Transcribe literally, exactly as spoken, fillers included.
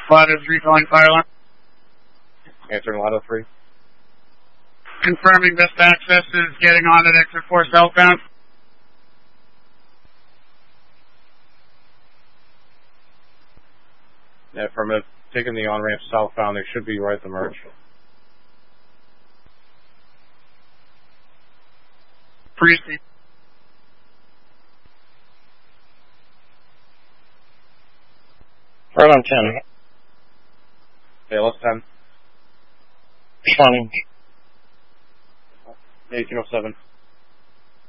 Lotto three calling fire alarm. Answering Lotto three. Confirming best access is getting on at exit four southbound. Yeah, from it, taking the on-ramp southbound, they should be right at the merge. Priesty. Right on ten. Yeah, let's ten. Responding. eighteen oh seven.